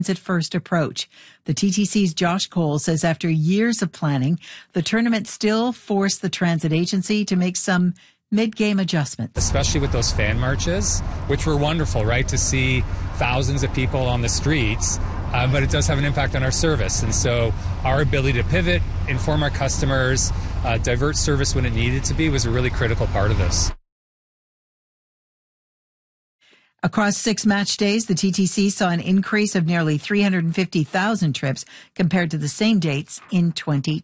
at first approach. The TTC's Josh Cole says after years of planning, the tournament still forced the transit agency to make some mid-game adjustments. Especially with those fan marches, which were wonderful, right, to see thousands of people on the streets, but it does have an impact on our service. And so our ability to pivot, inform our customers, divert service when it needed to be was a really critical part of this. Across 6 match days, the TTC saw an increase of nearly 350,000 trips compared to the same dates in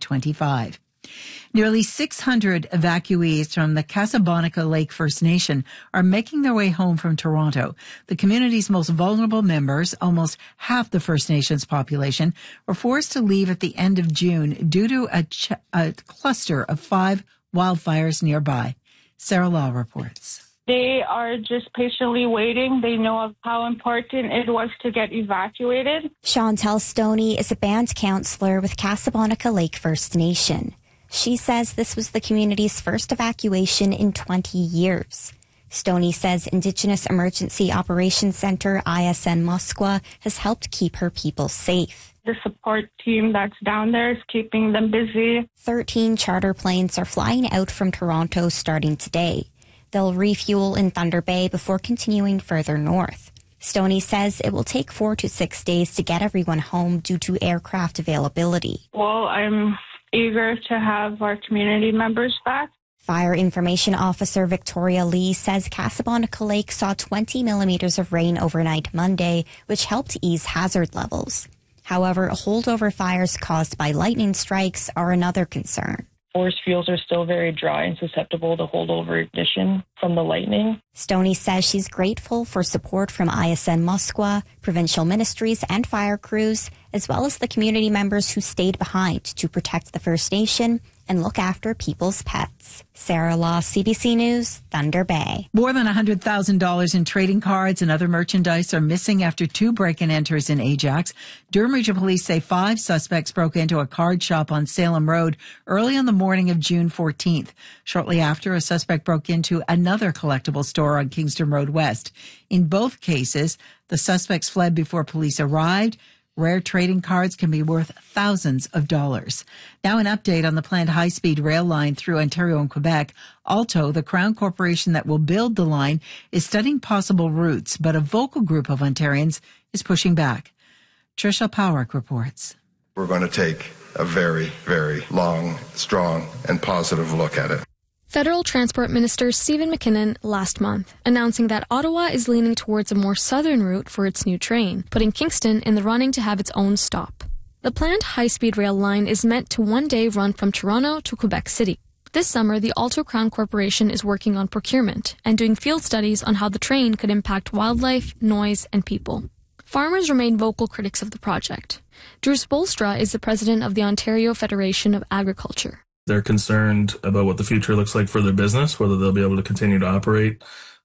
2025. Nearly 600 evacuees from the Casablanca Lake First Nation are making their way home from Toronto. The community's most vulnerable members, almost half the First Nations population, were forced to leave at the end of June due to a cluster of 5 wildfires nearby. Sarah Law reports. They are just patiently waiting. They know of how important it was to get evacuated. Chantel Stoney is a band counselor with Casablanca Lake First Nation. She says this was the community's first evacuation in 20 years. Stoney says Indigenous Emergency Operations Center, ISN Musqueam, has helped keep her people safe. The support team that's down there is keeping them busy. 13 charter planes are flying out from Toronto starting today. They'll refuel in Thunder Bay before continuing further north. Stoney says it will take 4 to 6 days to get everyone home due to aircraft availability. Well, I'm eager to have our community members back. Fire Information Officer Victoria Lee says Casablanca Lake saw 20 millimeters of rain overnight Monday, which helped ease hazard levels. However, holdover fires caused by lightning strikes are another concern. Forest fields are still very dry and susceptible to holdover ignition from the lightning. Stoney says she's grateful for support from ISN Musqueam, provincial ministries and fire crews, as well as the community members who stayed behind to protect the First Nation and look after people's pets. Sarah Law, CBC News, Thunder Bay. More than $100,000 in trading cards and other merchandise are missing after 2 break-and-enters in Ajax. Durham Regional Police say 5 suspects broke into a card shop on Salem Road early on the morning of June 14th. Shortly after, a suspect broke into another collectible store on Kingston Road West. In both cases, the suspects fled before police arrived. Rare trading cards can be worth thousands of dollars. Now an update on the planned high-speed rail line through Ontario and Quebec. Alto, the Crown Corporation that will build the line, is studying possible routes, but a vocal group of Ontarians is pushing back. Tricia Powerk reports. We're going to take a very, very long, strong, and positive look at it. Federal Transport Minister Stephen McKinnon last month announcing that Ottawa is leaning towards a more southern route for its new train, putting Kingston in the running to have its own stop. The planned high-speed rail line is meant to one day run from Toronto to Quebec City. This summer, the Alto Crown Corporation is working on procurement and doing field studies on how the train could impact wildlife, noise, and people. Farmers remain vocal critics of the project. Drew Spolstra is the president of the Ontario Federation of Agriculture. They're concerned about what the future looks like for their business, whether they'll be able to continue to operate,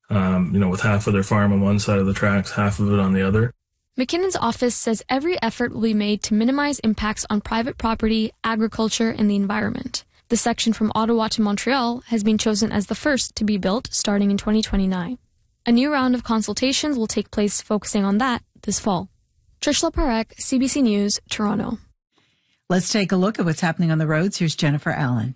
with half of their farm on one side of the tracks, half of it on the other. McKinnon's office says every effort will be made to minimize impacts on private property, agriculture, and the environment. The section from Ottawa to Montreal has been chosen as the first to be built starting in 2029. A new round of consultations will take place focusing on that this fall. Trishla Parekh, CBC News, Toronto. Let's take a look at what's happening on the roads. Here's Jennifer Allen.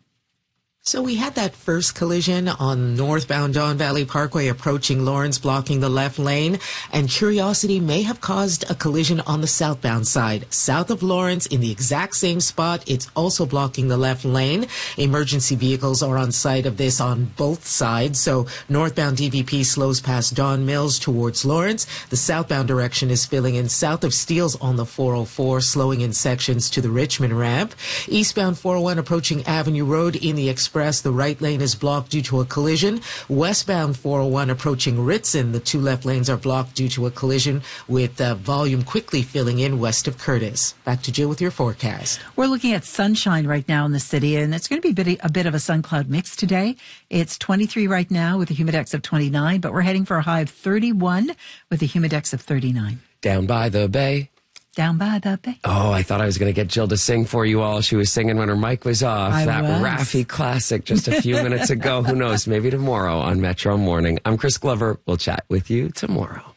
So we had that first collision on northbound Don Valley Parkway approaching Lawrence, blocking the left lane. And curiosity may have caused a collision on the southbound side. South of Lawrence, in the exact same spot, it's also blocking the left lane. Emergency vehicles are on site of this on both sides. So northbound DVP slows past Don Mills towards Lawrence. The southbound direction is filling in south of Steeles on the 404, slowing in sections to the Richmond ramp. Eastbound 401 approaching Avenue Road in the express. The right lane is blocked due to a collision. Westbound 401 approaching Ritson, the 2 left lanes are blocked due to a collision, with volume quickly filling in west of Curtis. Back to Jill with your forecast. We're looking at sunshine right now in the city, and it's going to be a bit of a sun-cloud mix today. It's 23 right now with a humidex of 29, but we're heading for a high of 31 with a humidex of 39. Down by the bay. Down by the bay. Oh, I thought I was going to get Jill to sing for you all. She was singing when her mic was off. That Raffi classic just a few minutes ago. Who knows? Maybe tomorrow on Metro Morning. I'm Chris Glover. We'll chat with you tomorrow.